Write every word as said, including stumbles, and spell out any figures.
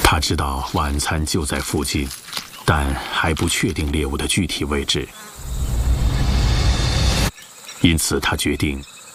他知道晚餐就在附近，但还不确定猎物的具体位置，因此他决定